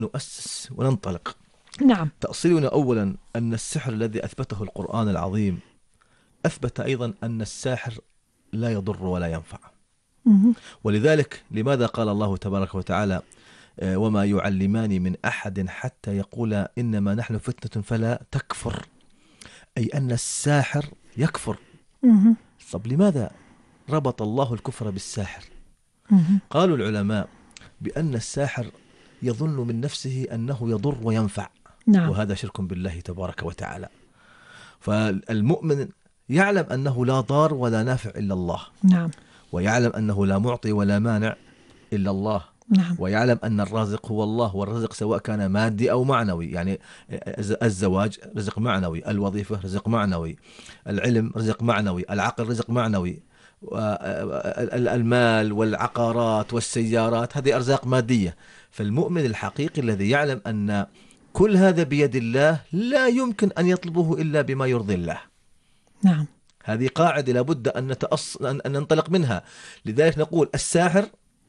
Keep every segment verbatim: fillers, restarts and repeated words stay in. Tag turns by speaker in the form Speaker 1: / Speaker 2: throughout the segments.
Speaker 1: نؤسس وننطلق.
Speaker 2: نعم.
Speaker 1: تأصيلنا أولا أن السحر الذي أثبته القرآن العظيم أثبت أيضا أن الساحر لا يضر ولا ينفع. ولذلك لماذا قال الله تبارك وتعالى وما يعلمان من أحد حتى يقولا إنما نحن فتنة فلا تكفر، أي أن الساحر يكفر. طب لماذا ربط الله الكفر بالساحر؟ قالوا العلماء بأن الساحر يظن من نفسه أنه يضر وينفع.
Speaker 2: نعم.
Speaker 1: وهذا شرك بالله تبارك وتعالى. فالمؤمن يعلم أنه لا ضار ولا نافع إلا الله.
Speaker 2: نعم. ويعلم
Speaker 1: أنه لا معطي ولا مانع إلا الله.
Speaker 2: نعم.
Speaker 1: ويعلم أن الرازق هو الله، والرزق سواء كان مادي أو معنوي، يعني الزواج رزق معنوي، الوظيفة رزق معنوي، العلم رزق معنوي، العقل رزق معنوي، المال والعقارات والسيارات هذه أرزاق مادية. فالمؤمن الحقيقي الذي يعلم أن كل هذا بيد الله لا يمكن أن يطلبه إلا بما يرضي الله.
Speaker 2: نعم.
Speaker 1: هذه قاعدة لابد أن نتأص... أن ننطلق منها. لذلك نقول الساحر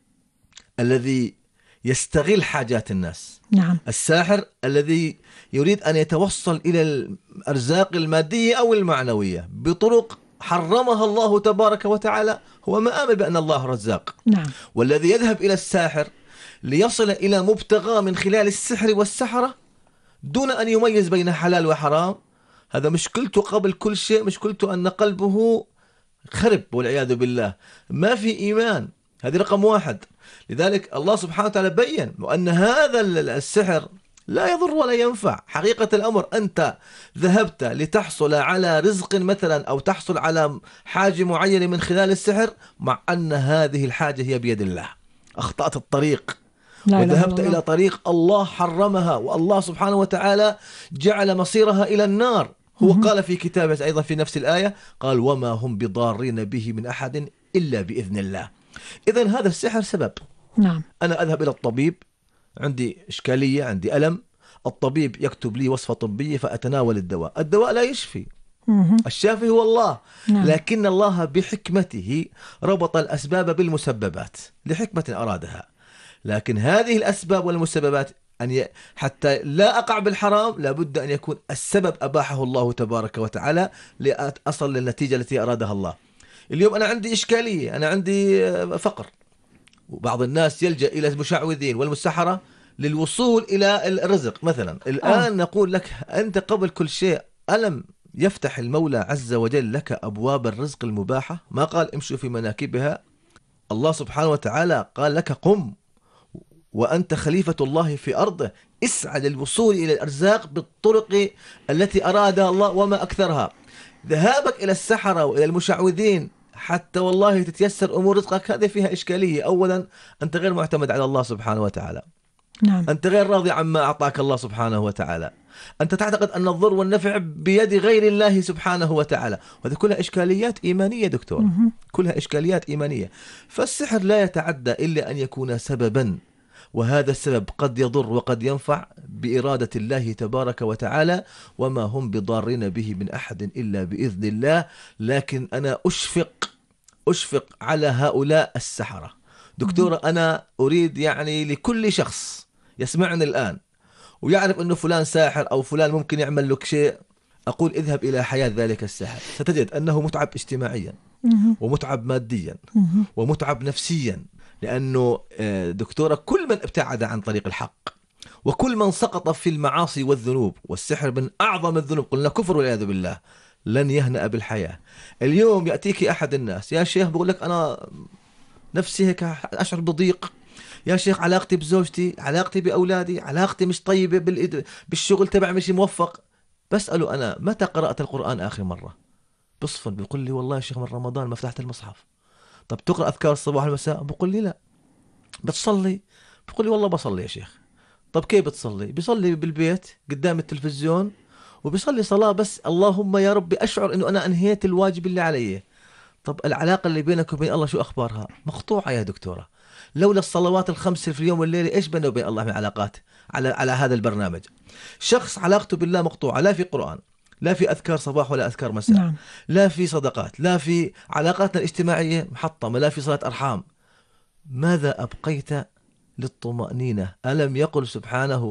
Speaker 1: الذي يستغل حاجات الناس.
Speaker 2: نعم.
Speaker 1: الساحر الذي يريد أن يتوصل إلى الأرزاق المادية أو المعنوية بطرق حرمها الله تبارك وتعالى هو ما آمن بأن الله رزاق.
Speaker 2: نعم.
Speaker 1: والذي يذهب إلى الساحر ليصل إلى مبتغى من خلال السحر والسحرة دون أن يميز بين حلال وحرام، هذا مشكلته قبل كل شيء، مشكلته أن قلبه خرب والعياذ بالله، ما في إيمان. هذه رقم واحد. لذلك الله سبحانه وتعالى بيّن وأن هذا السحر لا يضر ولا ينفع. حقيقة الأمر أنت ذهبت لتحصل على رزق مثلا أو تحصل على حاجة معينة من خلال السحر، مع أن هذه الحاجة هي بيد الله، أخطأت الطريق وذهبت إلى طريق الله حرمها، والله سبحانه وتعالى جعل مصيرها إلى النار. هو قال في كتابه أيضا في نفس الآية، قال وما هم بضارين به من أحد إلا بإذن الله. إذن هذا السحر سبب.
Speaker 2: نعم.
Speaker 1: أنا أذهب إلى الطبيب، عندي إشكالية، عندي ألم، الطبيب يكتب لي وصفة طبية فأتناول الدواء. الدواء لا يشفي، الشافي هو الله.
Speaker 2: نعم.
Speaker 1: لكن الله بحكمته ربط الأسباب بالمسببات لحكمة أرادها. لكن هذه الأسباب والمسببات أن ي... حتى لا أقع بالحرام لابد أن يكون السبب أباحه الله تبارك وتعالى لأصل للنتيجة التي أرادها الله. اليوم أنا عندي إشكالية، أنا عندي فقر، وبعض الناس يلجأ إلى المشعوذين والمسحرة للوصول إلى الرزق مثلا. الآن آه. نقول لك أنت قبل كل شيء ألم يفتح المولى عز وجل لك أبواب الرزق المباحة؟ ما قال امشوا في مناكبها. الله سبحانه وتعالى قال لك قم وأنت خليفة الله في أرضه، اسعى للوصول إلى الأرزاق بالطرق التي أرادها الله وما أكثرها. ذهابك إلى السحرة وإلى المشعوذين حتى والله تتيسر أمور رزقك هذه فيها إشكالية. أولا أنت غير معتمد على الله سبحانه وتعالى.
Speaker 2: نعم.
Speaker 1: أنت غير راضي عما أعطاك الله سبحانه وتعالى. أنت تعتقد أن الضر والنفع بيد غير الله سبحانه وتعالى. وهذه كلها إشكاليات إيمانية دكتور، كلها إشكاليات إيمانية. فالسحر لا يتعدى إلا أن يكون سببا، وهذا السبب قد يضر وقد ينفع بإرادة الله تبارك وتعالى، وما هم بضارين به من أحد إلا بإذن الله. لكن أنا أشفق أشفق على هؤلاء السحرة دكتورة. أنا أريد يعني لكل شخص يسمعني الآن ويعرف أنه فلان ساحر أو فلان ممكن يعمل لك شيء، أقول اذهب إلى حياة ذلك الساحر، ستجد أنه متعب اجتماعيا ومتعب ماديا ومتعب نفسيا. لأنه دكتورة كل من ابتعد عن طريق الحق وكل من سقط في المعاصي والذنوب، والسحر من أعظم الذنوب، قلنا كفر والعياذ بالله، لن يهنأ بالحياة. اليوم يأتيك أحد الناس يا شيخ بقول لك أنا نفسي هيك أشعر بضيق، يا شيخ علاقتي بزوجتي، علاقتي بأولادي، علاقتي مش طيبة بالإد... بالشغل تبع مش موفق. بسأله أنا متى قرأت القرآن آخر مرة؟ بصفن بيقول لي والله يا شيخ من رمضان ما فتحت المصحف. طب تقرأ أذكار الصباح والمساء؟ بقول لي لا. بتصلي؟ بقول لي والله بصلي يا شيخ. طب كيف بتصلي؟ بيصلي بالبيت قدام التلفزيون وبيصلي صلاة بس اللهم يا ربي أشعر أنه أنا أنهيت الواجب اللي علي. طب العلاقة اللي بينك وبين الله شو أخبارها؟ مقطوعة يا دكتورة. لولا الصلوات الخمس في اليوم والليلة إيش بينه وبين الله من علاقات على على هذا البرنامج؟ شخص علاقته بالله مقطوعة، لا في قرآن، لا في أذكار صباح ولا أذكار مساء. نعم. لا في صدقات، لا في علاقاتنا الاجتماعية محطمة، لا في صلاة أرحام. ماذا أبقيت للطمأنينة. ألم يقل سبحانه